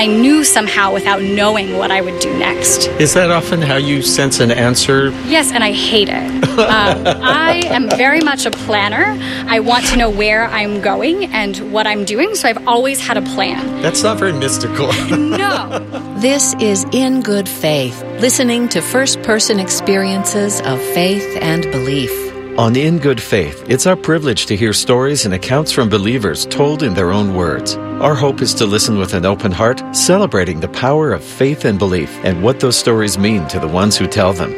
I knew somehow without knowing what I would do next. Is that often how you sense an answer? Yes, and I hate it. I am very much a planner. I want to know where I'm going and what I'm doing, so I've always had a plan. That's not very mystical. No. This is In Good Faith, listening to first-person experiences of faith and belief. On In Good Faith, it's our privilege to hear stories and accounts from believers told in their own words. Our hope is to listen with an open heart, celebrating the power of faith and belief and what those stories mean to the ones who tell them.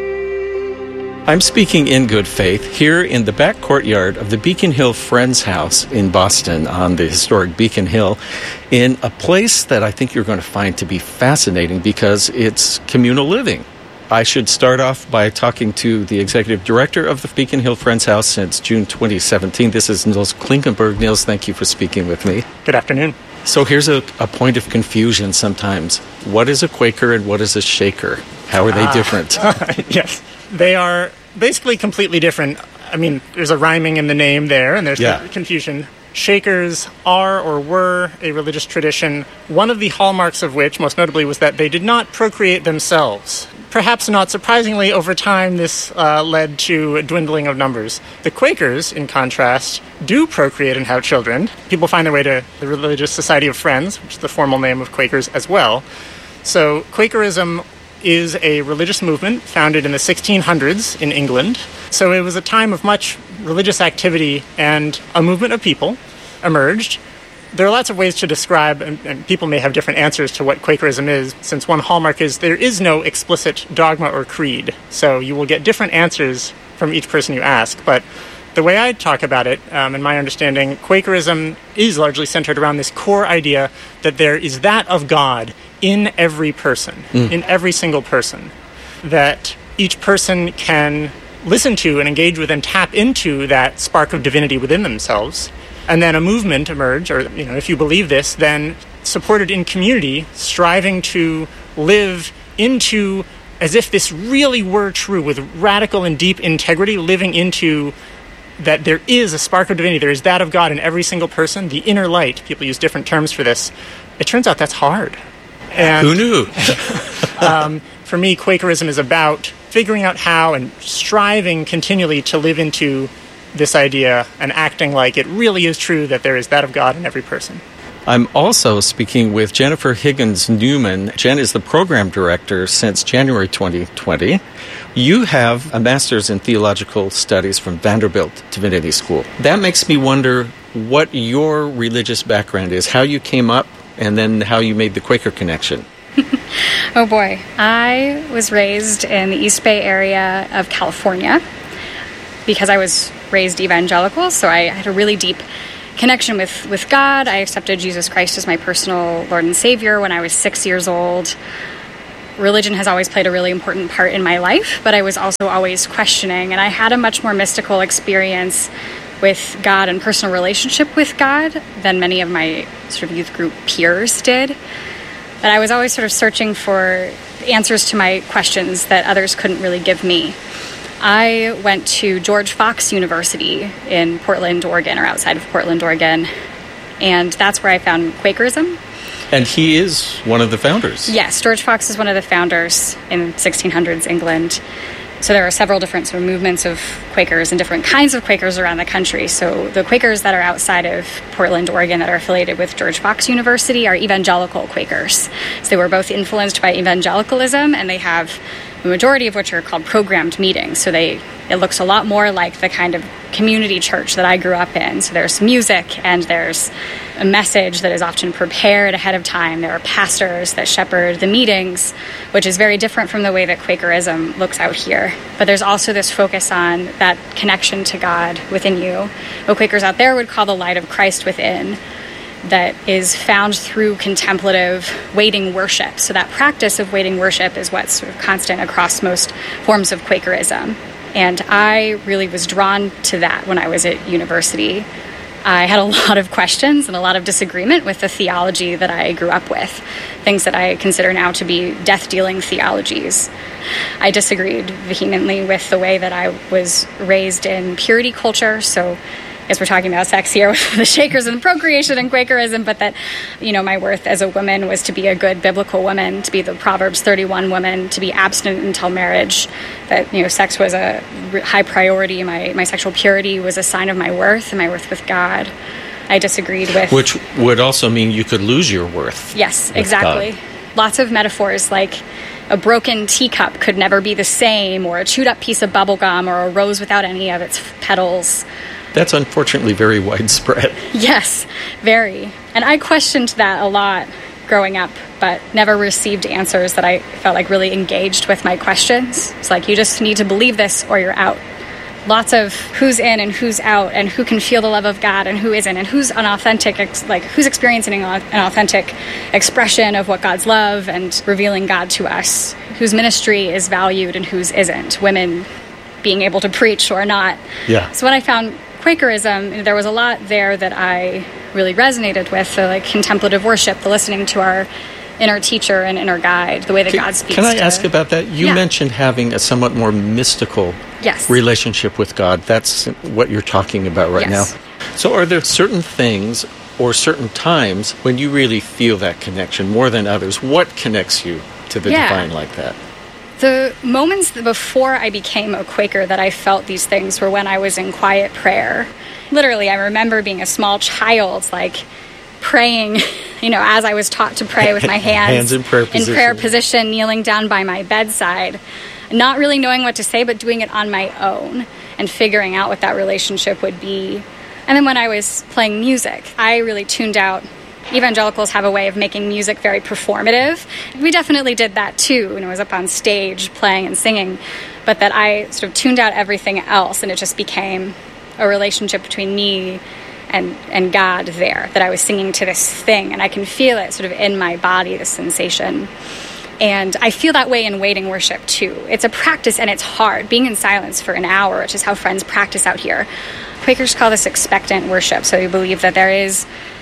I'm speaking in good faith here in the back courtyard of the Beacon Hill Friends House in Boston on the historic Beacon Hill, in a place that I think you're going to find to be fascinating because it's communal living. I should start off by talking to the executive director of the Beacon Hill Friends House since June 2017. This is Niels Klinkenberg. Niels, thank you for speaking with me. Good afternoon. So here's a point of confusion sometimes. What is a Quaker and what is a Shaker? How are they different? Yes, they are basically completely different. I mean, there's a rhyming in the name there, and there's confusion. Shakers are or were a religious tradition, one of the hallmarks of which, most notably, was that they did not procreate themselves. Perhaps not surprisingly, over time, this led to a dwindling of numbers. The Quakers, in contrast, do procreate and have children. People find their way to the Religious Society of Friends, which is the formal name of Quakers as well. So Quakerism is a religious movement founded in the 1600s in England. So it was a time of much religious activity, and a movement of people emerged. There are lots of ways to describe, and people may have different answers to what Quakerism is, since one hallmark is there is no explicit dogma or creed. So you will get different answers from each person you ask. But the way I talk about it, in my understanding, Quakerism is largely centered around this core idea that there is that of God in every person, in every single person, that each person can listen to and engage with and tap into that spark of divinity within themselves. And then a movement emerge, or if you believe this, then supported in community, striving to live into as if this really were true, with radical and deep integrity, living into that there is a spark of divinity, there is that of God in every single person, the inner light. People use different terms for this. It turns out that's hard. And who knew? For me, Quakerism is about figuring out how and striving continually to live into this idea and acting like it really is true that there is that of God in every person. I'm also speaking with Jennifer Higgins Newman. Jen is the program director since January 2020. You have a master's in theological studies from Vanderbilt Divinity School. That makes me wonder what your religious background is, how you came up, and then how you made the Quaker connection. Oh boy. I was raised in the East Bay area of California because I was raised evangelical, so I had a really deep connection with God. I accepted Jesus Christ as my personal Lord and Savior when I was 6 years old. Religion has always played a really important part in my life, but I was also always questioning, and I had a much more mystical experience with God and personal relationship with God than many of my sort of youth group peers did. But I was always sort of searching for answers to my questions that others couldn't really give me. I went to George Fox University in Portland, Oregon, or outside of Portland, Oregon, and that's where I found Quakerism. And he is one of the founders. Yes, George Fox is one of the founders in 1600s England. So there are several different sort of movements of Quakers and different kinds of Quakers around the country. So the Quakers that are outside of Portland, Oregon, that are affiliated with George Fox University are evangelical Quakers. So they were both influenced by evangelicalism, and they have the majority of which are called programmed meetings. So it looks a lot more like the kind of community church that I grew up in. So there's music and there's a message that is often prepared ahead of time. There are pastors that shepherd the meetings, which is very different from the way that Quakerism looks out here. But there's also this focus on that connection to God within you, what Quakers out there would call the light of Christ within, that is found through contemplative waiting worship. So that practice of waiting worship is what's sort of constant across most forms of Quakerism. And I really was drawn to that when I was at university. I had a lot of questions and a lot of disagreement with the theology that I grew up with, things that I consider now to be death-dealing theologies. I disagreed vehemently with the way that I was raised in purity culture, so as we're talking about sex here with the Shakers and procreation and Quakerism, but that, my worth as a woman was to be a good biblical woman, to be the Proverbs 31 woman, to be abstinent until marriage, that, sex was a high priority. My sexual purity was a sign of my worth and my worth with God. I disagreed with... Which would also mean you could lose your worth. Yes, exactly. God. Lots of metaphors like a broken teacup could never be the same, or a chewed up piece of bubble gum, or a rose without any of its petals. That's unfortunately very widespread. Yes, very. And I questioned that a lot growing up, but never received answers that I felt like really engaged with my questions. It's like, you just need to believe this or you're out. Lots of who's in and who's out, and who can feel the love of God and who isn't, and who's who's experiencing an authentic expression of what God's love and revealing God to us, whose ministry is valued and whose isn't, women being able to preach or not. Yeah. So when I found Quakerism, there was a lot there that I really resonated with, so like contemplative worship, the listening to our inner teacher and inner guide, the way that God speaks. Can I ask about that? You mentioned having a somewhat more mystical relationship with God. That's what you're talking about right now. So are there certain things or certain times when you really feel that connection more than others? What connects you to the divine like that? The moments before I became a Quaker that I felt these things were when I was in quiet prayer. Literally, I remember being a small child, praying, as I was taught to pray with my hands in prayer position, kneeling down by my bedside, not really knowing what to say, but doing it on my own and figuring out what that relationship would be. And then when I was playing music, I really tuned out. Evangelicals have a way of making music very performative. We definitely did that too, when I was up on stage playing and singing, but that I sort of tuned out everything else, and it just became a relationship between me and God there, that I was singing to this thing, and I can feel it sort of in my body, this sensation. And I feel that way in waiting worship too. It's a practice, and it's hard. Being in silence for an hour, which is how Friends practice out here. Quakers call this expectant worship, so we believe that there is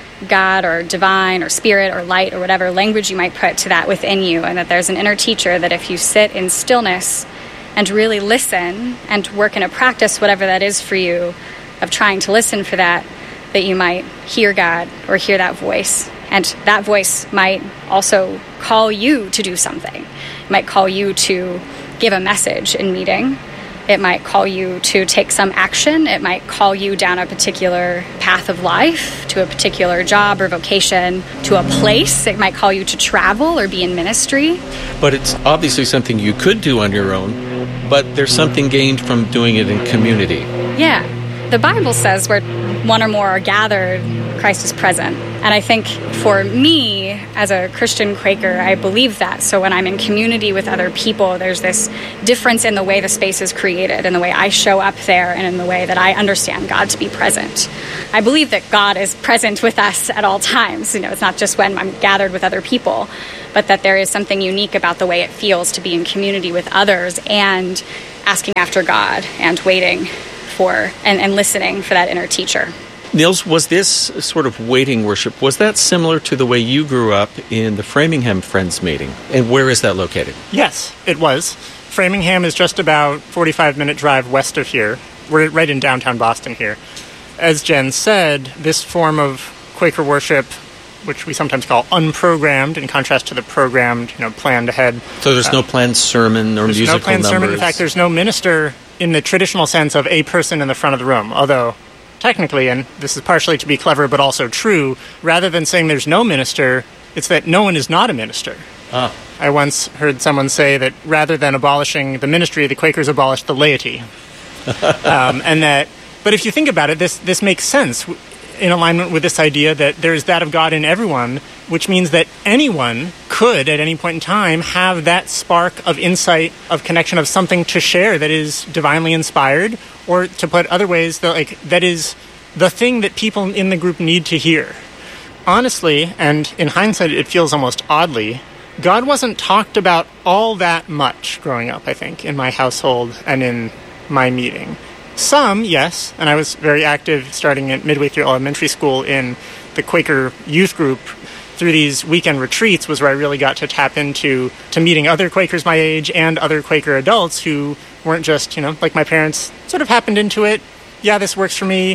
God or divine or spirit or light or whatever language you might put to that within you, and that there's an inner teacher that if you sit in stillness and really listen and work in a practice, whatever that is for you, of trying to listen for that you might hear God or hear that voice. And that voice might also call you to do something. It might call you to give a message in meeting. It might call you to take some action. It might call you down a particular path of life, to a particular job or vocation, to a place. It might call you to travel or be in ministry. But it's obviously something you could do on your own, but there's something gained from doing it in community. Yeah. The Bible says where one or more are gathered, Christ is present. And I think for me, as a Christian Quaker, I believe that. So when I'm in community with other people, there's this difference in the way the space is created, in the way I show up there, and in the way that I understand God to be present. I believe that God is present with us at all times. It's not just when I'm gathered with other people, but that there is something unique about the way it feels to be in community with others and asking after God and waiting for and listening for that inner teacher. Nils, was this sort of waiting worship, was that similar to the way you grew up in the Framingham Friends meeting? And where is that located? Yes, it was. Framingham is just about 45-minute drive west of here. We're right in downtown Boston here. As Jen said, this form of Quaker worship, which we sometimes call unprogrammed, in contrast to the programmed, planned ahead. So there's no planned sermon or musical numbers? There's no planned sermon. In fact, there's no minister in the traditional sense of a person in the front of the room, although technically, and this is partially to be clever but also true, rather than saying there's no minister, it's that no one is not a minister. I once heard someone say that rather than abolishing the ministry, the Quakers abolished the laity. But if you think about it, this makes sense in alignment with this idea that there's that of God in everyone, which means that anyone could, at any point in time, have that spark of insight, of connection, of something to share that is divinely inspired, or to put other ways, that is the thing that people in the group need to hear. Honestly, and in hindsight it feels almost oddly, God wasn't talked about all that much growing up, I think, in my household and in my meeting. Some, yes, and I was very active starting at midway through elementary school in the Quaker youth group. Through these weekend retreats was where I really got to tap into meeting other Quakers my age and other Quaker adults who weren't just, like my parents, sort of happened into it. Yeah, this works for me.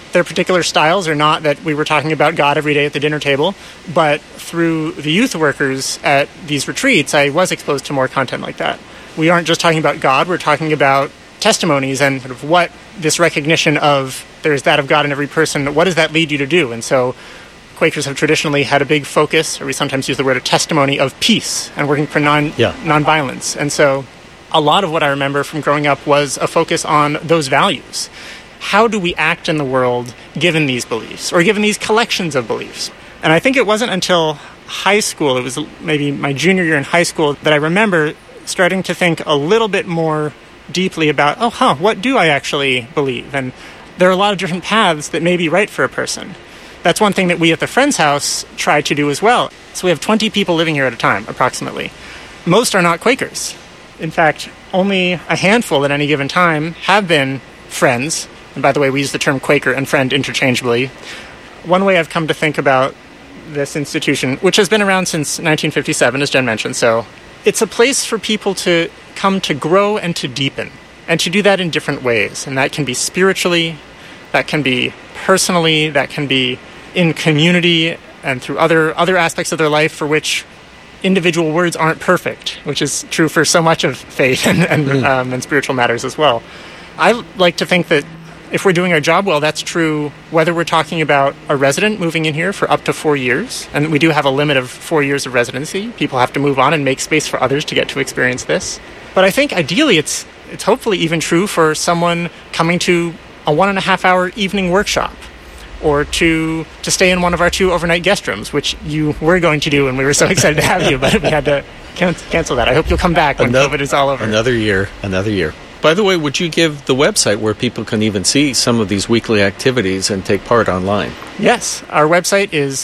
Their particular styles are not that we were talking about God every day at the dinner table, but through the youth workers at these retreats, I was exposed to more content like that. We aren't just talking about God, we're talking about testimonies and sort of what this recognition of there's that of God in every person, what does that lead you to do? And so Quakers have traditionally had a big focus, or we sometimes use the word, a testimony of peace and working for nonviolence. And so a lot of what I remember from growing up was a focus on those values. How do we act in the world given these beliefs, or given these collections of beliefs? And I think it wasn't until high school, it was maybe my junior year in high school, that I remember starting to think a little bit more deeply about, what do I actually believe? And there are a lot of different paths that may be right for a person. That's one thing that we at the Friends House try to do as well. So we have 20 people living here at a time, approximately. Most are not Quakers. In fact, only a handful at any given time have been Friends. And by the way, we use the term Quaker and Friend interchangeably. One way I've come to think about this institution, which has been around since 1957, as Jen mentioned, so it's a place for people to come to grow and to deepen, and to do that in different ways. And that can be spiritually, that can be personally, that can be in community, and through other aspects of their life for which individual words aren't perfect, which is true for so much of faith and spiritual matters as well. I like to think that if we're doing our job well, that's true whether we're talking about a resident moving in here for up to 4 years, and we do have a limit of 4 years of residency. People have to move on and make space for others to get to experience this. But I think ideally it's hopefully even true for someone coming to a 1.5-hour evening workshop, or to stay in one of our 2 overnight guest rooms, which you were going to do, and we were so excited to have you, but we had to cancel that. I hope you'll come back when COVID is all over. Another year. By the way, would you give the website where people can even see some of these weekly activities and take part online? Yes. Our website is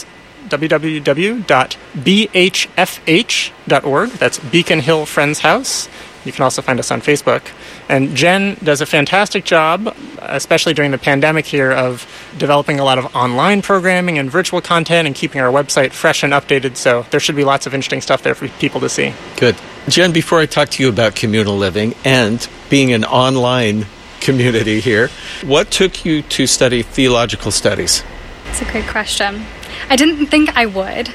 www.bhfh.org. That's Beacon Hill Friends House. You can also find us on Facebook. And Jen does a fantastic job, especially during the pandemic here, of developing a lot of online programming and virtual content and keeping our website fresh and updated. So there should be lots of interesting stuff there for people to see. Good. Jen, before I talk to you about communal living and being an online community here, what took you to study theological studies? That's a great question. I didn't think I would.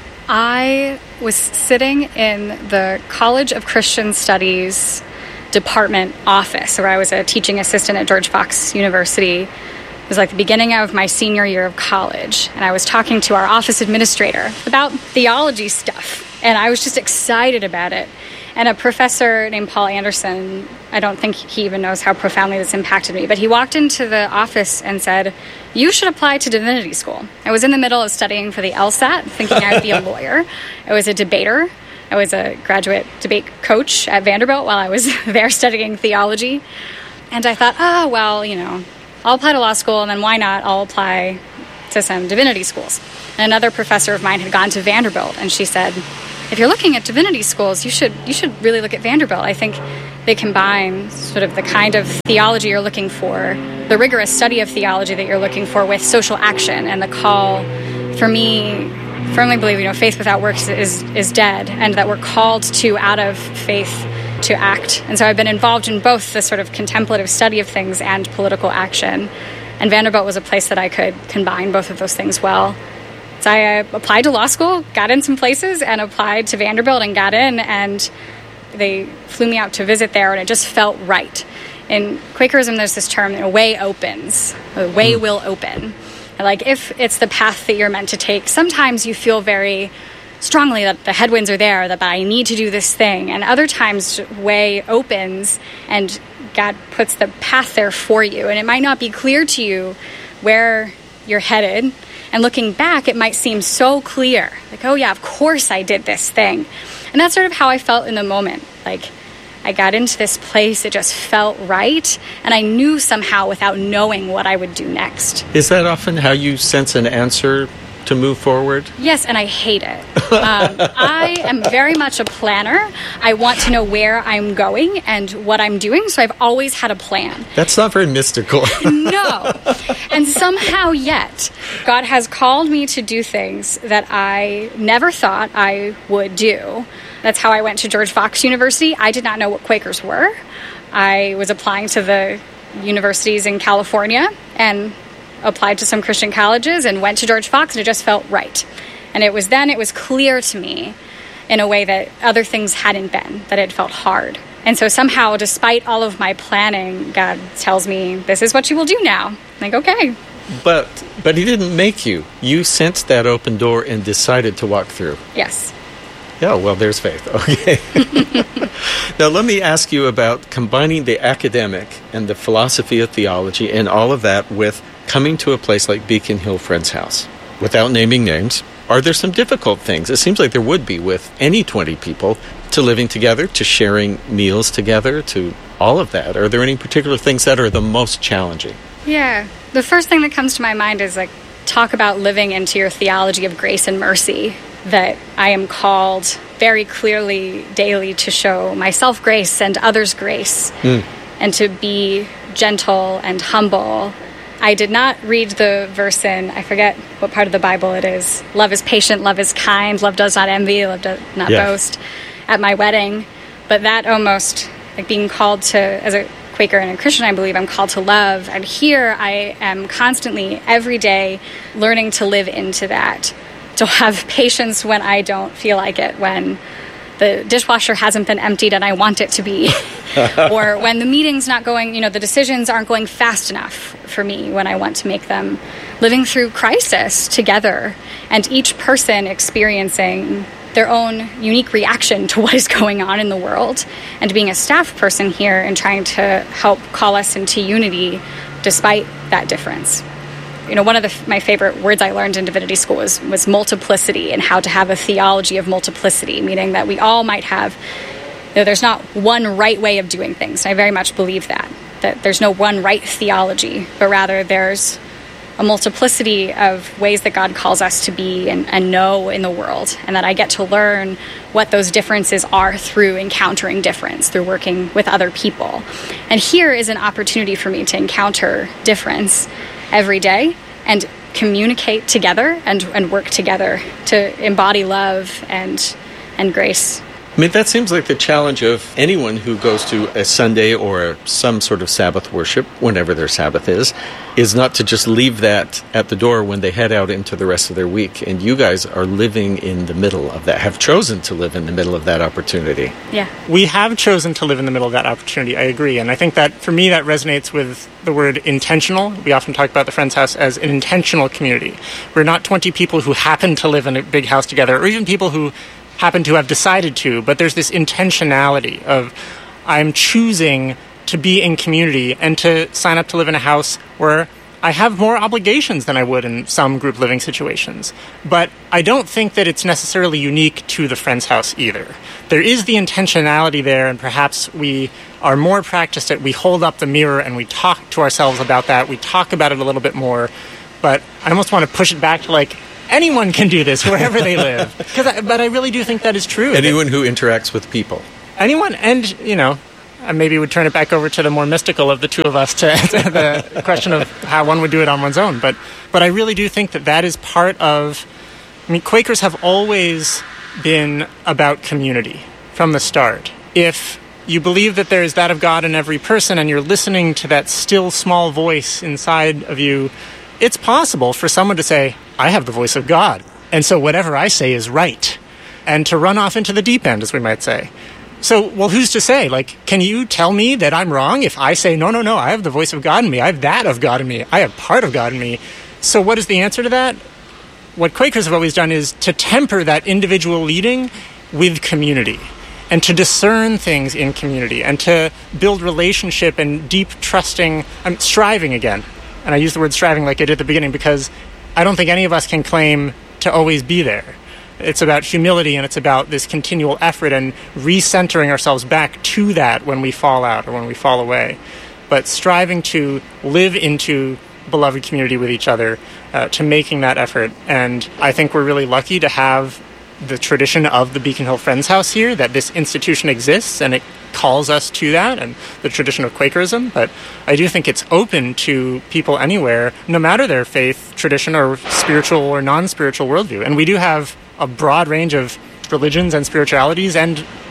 I was sitting in the College of Christian Studies department office, where I was a teaching assistant at George Fox University. It was like the beginning of my senior year of college, and I was talking to our office administrator about theology stuff, and I was just excited about it. And a professor named Paul Anderson, I don't think he even knows how profoundly this impacted me, but he walked into the office and said, "You should apply to divinity school." I was in the middle of studying for the LSAT, thinking I would be a lawyer. I was a debater. I was a graduate debate coach at Vanderbilt while I was there studying theology. And I thought, I'll apply to law school, and then why not? I'll apply to some divinity schools. And another professor of mine had gone to Vanderbilt, and she said, if you're looking at divinity schools, you should really look at Vanderbilt. I think they combine sort of the kind of theology you're looking for, the rigorous study of theology that you're looking for, with social action and the call. For me, firmly believe, faith without works is dead, and that we're called to, out of faith, to act. And so I've been involved in both the sort of contemplative study of things and political action. And Vanderbilt was a place that I could combine both of those things well. So I applied to law school, got in some places, and applied to Vanderbilt and got in, and they flew me out to visit there, and it just felt right. In Quakerism, there's this term, a way opens. The way will open. Like, if it's the path that you're meant to take, sometimes you feel very strongly that the headwinds are there, that I need to do this thing. And other times, way opens and God puts the path there for you. And it might not be clear to you where you're headed. And looking back, it might seem so clear. Like, oh yeah, of course I did this thing. And that's sort of how I felt in the moment. Like, I got into this place, it just felt right, and I knew somehow without knowing what I would do next. Is that often how you sense an answer to move forward? Yes, and I hate it. I am very much a planner. I want to know where I'm going and what I'm doing, so I've always had a plan. That's not very mystical. No. And somehow yet, God has called me to do things that I never thought I would do. That's how I went to George Fox University. I did not know what Quakers were. I was applying to the universities in California, and applied to some Christian colleges and went to George Fox, and it just felt right. And it was clear to me in a way that other things hadn't been, that it felt hard. And so somehow, despite all of my planning, God tells me, this is what you will do now. I'm like, okay. But he didn't make you. You sensed that open door and decided to walk through. Yes. Yeah, well, there's faith. Okay. Now, let me ask you about combining the academic and the philosophy of theology and all of that with coming to a place like Beacon Hill Friends House. Without naming names, are there some difficult things? It seems like there would be with any 20 people, to living together, to sharing meals together, to all of that. Are there any particular things that are the most challenging? Yeah. The first thing that comes to my mind is talk about living into your theology of grace and mercy, that I am called very clearly daily to show myself grace and others grace, and to be gentle and humble. I did not read the verse in, I forget what part of the Bible it is, love is patient, love is kind, love does not envy, love does not boast, at my wedding. But that almost, being called to, as a Quaker and a Christian, I believe I'm called to love. And here I am constantly, every day, learning to live into that, to have patience when I don't feel like it, when the dishwasher hasn't been emptied and I want it to be, or when the meeting's not going, the decisions aren't going fast enough for me when I want to make them, living through crisis together, and each person experiencing their own unique reaction to what is going on in the world, and being a staff person here and trying to help call us into unity despite that difference. One of my favorite words I learned in divinity school was multiplicity, and how to have a theology of multiplicity, meaning that we all might have, there's not one right way of doing things. And I very much believe that there's no one right theology, but rather there's a multiplicity of ways that God calls us to be and know in the world, and that I get to learn what those differences are through encountering difference, through working with other people. And here is an opportunity for me to encounter difference every day and communicate together and work together to embody love and grace. I mean, that seems like the challenge of anyone who goes to a Sunday or some sort of Sabbath worship, whenever their Sabbath is not to just leave that at the door when they head out into the rest of their week. And you guys are living in the middle of that, have chosen to live in the middle of that opportunity. Yeah. We have chosen to live in the middle of that opportunity, I agree. And I think that, for me, that resonates with the word intentional. We often talk about the Friends House as an intentional community. We're not 20 people who happen to live in a big house together, or even people who happen to have decided to, but there's this intentionality of, I'm choosing to be in community and to sign up to live in a house where I have more obligations than I would in some group living situations. But I don't think that it's necessarily unique to the Friends House either. There is the intentionality there, and perhaps we are more practiced at, we hold up the mirror and we talk to ourselves about that, we talk about it a little bit more, but I almost want to push it back to anyone can do this wherever they live. But I really do think that is true. Anyone who interacts with people. Anyone, and, maybe would turn it back over to the more mystical of the two of us to the question of how one would do it on one's own. But I really do think that is part of, Quakers have always been about community from the start. If you believe that there is that of God in every person and you're listening to that still small voice inside of you, it's possible for someone to say, I have the voice of God, and so whatever I say is right, and to run off into the deep end, as we might say. So, well, who's to say? Can you tell me that I'm wrong if I say, no, I have the voice of God in me, I have that of God in me, I have part of God in me? So what is the answer to that? What Quakers have always done is to temper that individual leading with community, and to discern things in community, and to build relationship and deep trusting, striving again. And I use the word striving like I did at the beginning because I don't think any of us can claim to always be there. It's about humility, and it's about this continual effort and recentering ourselves back to that when we fall out or when we fall away. But striving to live into beloved community with each other, to making that effort. And I think we're really lucky to have the tradition of the Beacon Hill Friends House here, that this institution exists and it calls us to that, and the tradition of Quakerism. But I do think it's open to people anywhere, no matter their faith, tradition, or spiritual or non-spiritual worldview. And we do have a broad range of religions and spiritualities and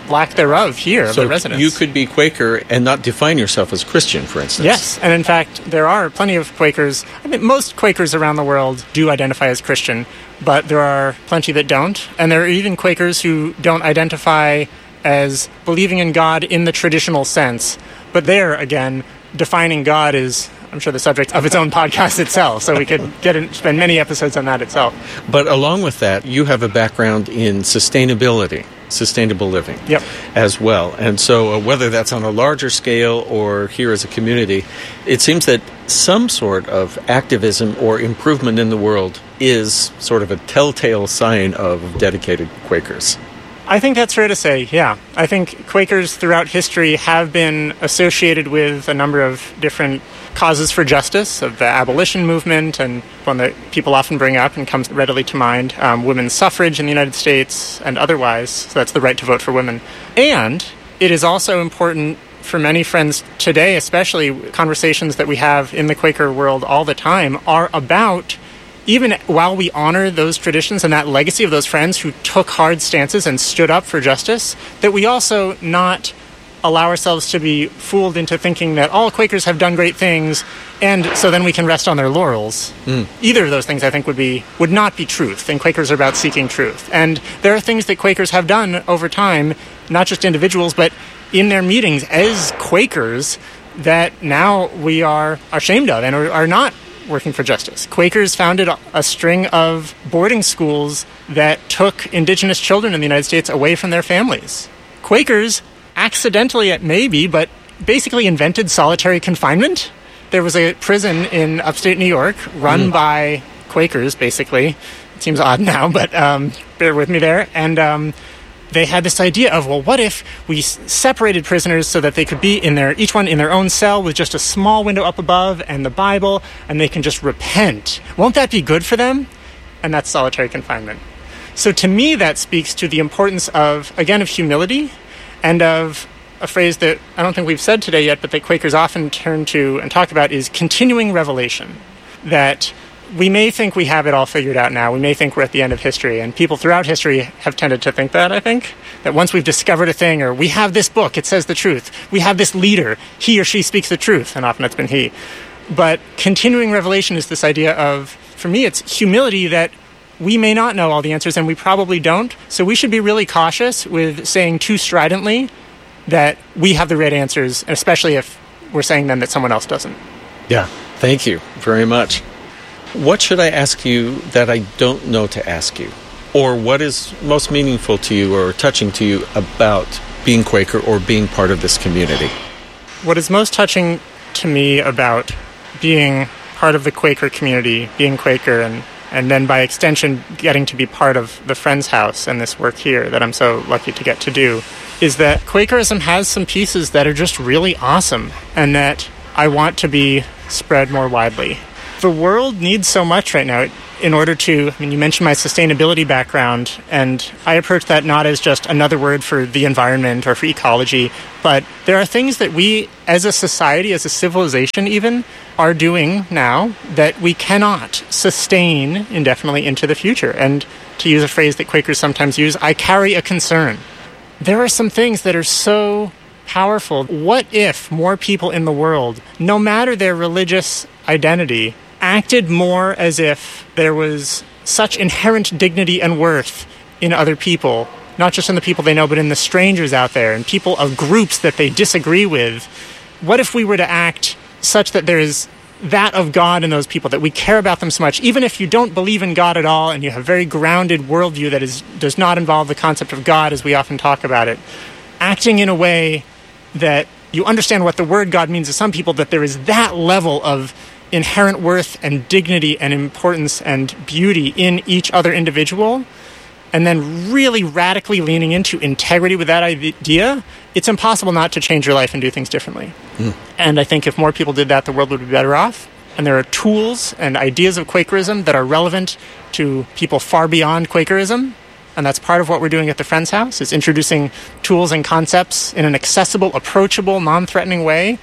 lack thereof here of the residents. You could be Quaker and not define yourself as Christian, for instance. Yes, and in fact, there are plenty of Quakers. I mean, most Quakers around the world do identify as Christian, but there are plenty that don't. And there are even Quakers who don't identify as believing in God in the traditional sense. But there, again, defining God is, I'm sure, the subject of its own podcast itself, so we could spend many episodes on that itself. But along with that, you have a background in sustainability, sustainable living, as well. And so whether that's on a larger scale or here as a community, it seems that some sort of activism or improvement in the world is sort of a telltale sign of dedicated Quakers. I think that's fair to say, yeah. I think Quakers throughout history have been associated with a number of different causes for justice, of the abolition movement, and one that people often bring up and comes readily to mind, women's suffrage in the United States and otherwise. So that's the right to vote for women. And it is also important for many friends today, especially conversations that we have in the Quaker world all the time, are about, even while we honor those traditions and that legacy of those friends who took hard stances and stood up for justice, that we also not allow ourselves to be fooled into thinking that all Quakers have done great things, and so then we can rest on their laurels. Either of those things, I think, would not be truth, and Quakers are about seeking truth. And there are things that Quakers have done over time, not just individuals, but in their meetings as Quakers, that now we are ashamed of and are not working for justice. Quakers founded a string of boarding schools that took indigenous children in the United States away from their families. Quakers, accidentally maybe, but basically invented solitary confinement. There was a prison in upstate New York run by Quakers, basically. It seems odd now, but bear with me there. And they had this idea of, well, what if we separated prisoners so that they could be each one in their own cell with just a small window up above and the Bible, and they can just repent. Won't that be good for them? And that's solitary confinement. So to me, that speaks to the importance of, again, of humility, and of a phrase that I don't think we've said today yet, but that Quakers often turn to and talk about, is continuing revelation. That we may think we have it all figured out now. We may think we're at the end of history, and people throughout history have tended to think that, I think. That once we've discovered a thing, or we have this book, it says the truth. We have this leader, he or she speaks the truth, and often it's been he. But continuing revelation is this idea of, for me, it's humility that we may not know all the answers, and we probably don't. So we should be really cautious with saying too stridently that we have the right answers, especially if we're saying then that someone else doesn't. Yeah, thank you very much. What should I ask you that I don't know to ask you? Or what is most meaningful to you or touching to you about being Quaker or being part of this community? What is most touching to me about being part of the Quaker community, being Quaker, and then by extension getting to be part of the Friends House and this work here that I'm so lucky to get to do, is that Quakerism has some pieces that are just really awesome and that I want to be spread more widely. The world needs so much right now in order to, you mentioned my sustainability background, and I approach that not as just another word for the environment or for ecology, but there are things that we, as a society, as a civilization even, are doing now that we cannot sustain indefinitely into the future. And to use a phrase that Quakers sometimes use, I carry a concern. There are some things that are so powerful. What if more people in the world, no matter their religious identity, acted more as if there was such inherent dignity and worth in other people, not just in the people they know, but in the strangers out there and people of groups that they disagree with? What if we were to act such that there is that of God in those people, that we care about them so much, even if you don't believe in God at all and you have a very grounded worldview that does not involve the concept of God as we often talk about it, acting in a way that you understand what the word God means to some people, that there is that level of inherent worth and dignity and importance and beauty in each other individual, and then really radically leaning into integrity with that idea, it's impossible not to change your life and do things differently. And I think if more people did that, the world would be better off. And there are tools and ideas of Quakerism that are relevant to people far beyond Quakerism. And that's part of what we're doing at the Friends House, is introducing tools and concepts in an accessible, approachable, non-threatening way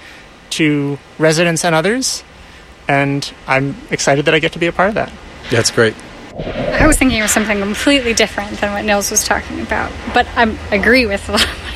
to residents and others. And I'm excited that I get to be a part of that. That's great. I was thinking of something completely different than what Nils was talking about, but I agree with a lot of what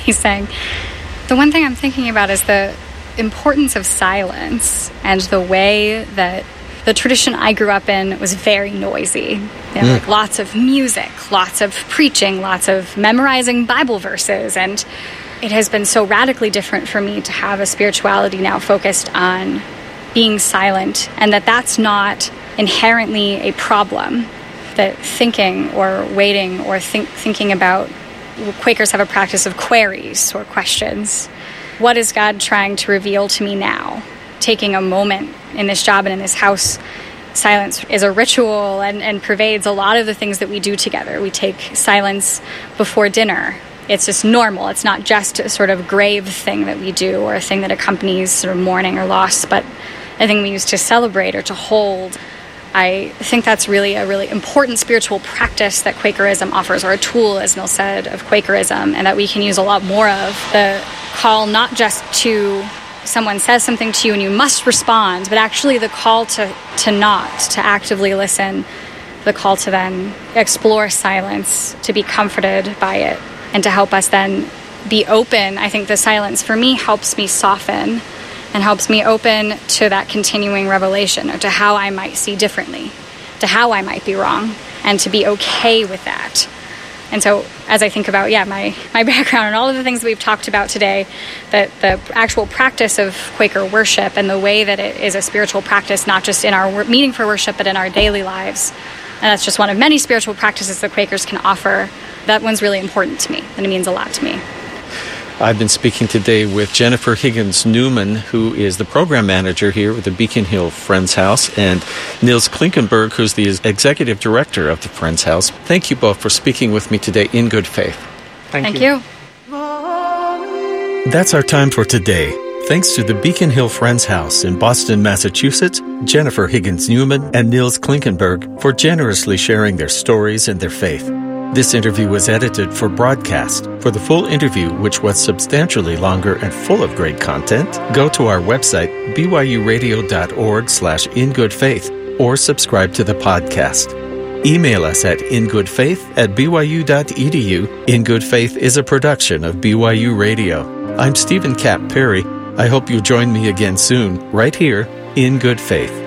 he's saying, the one thing I'm thinking about is the importance of silence and the way that the tradition I grew up in was very noisy. Like lots of music, lots of preaching, lots of memorizing Bible verses. And it has been so radically different for me to have a spirituality now focused on being silent, and that's not inherently a problem. That thinking or waiting or thinking about, Quakers have a practice of queries or questions. What is God trying to reveal to me now? Taking a moment in this job and in this house, silence is a ritual and pervades a lot of the things that we do together. We take silence before dinner. It's just normal. It's not just a sort of grave thing that we do or a thing that accompanies sort of mourning or loss, but a thing we use to celebrate or to hold. I think that's really a really important spiritual practice that Quakerism offers, or a tool, as Neil said, of Quakerism, and that we can use a lot more of. The call not just to someone says something to you and you must respond, but actually the call to not, to actively listen, the call to then explore silence, to be comforted by it, and to help us then be open. I think the silence for me helps me soften and helps me open to that continuing revelation, or to how I might see differently, to how I might be wrong, and to be okay with that. And so as I think about, my background and all of the things that we've talked about today, that the actual practice of Quaker worship and the way that it is a spiritual practice, not just in our meeting for worship, but in our daily lives, and that's just one of many spiritual practices that Quakers can offer, that one's really important to me, and it means a lot to me. I've been speaking today with Jennifer Higgins Newman, who is the program manager here with the Beacon Hill Friends House, and Niels Klinkenberg, who's the executive director of the Friends House. Thank you both for speaking with me today in good faith. Thank you. That's our time for today. Thanks to the Beacon Hill Friends House in Boston, Massachusetts, Jennifer Higgins Newman and Niels Klinkenberg for generously sharing their stories and their faith. This interview was edited for broadcast. For the full interview, which was substantially longer and full of great content, go to our website, byuradio.org/ingoodfaith, or subscribe to the podcast. Email us at ingoodfaith@byu.edu. In Good Faith is a production of BYU Radio. I'm Stephen Kapp Perry. I hope you'll join me again soon, right here, in Good Faith.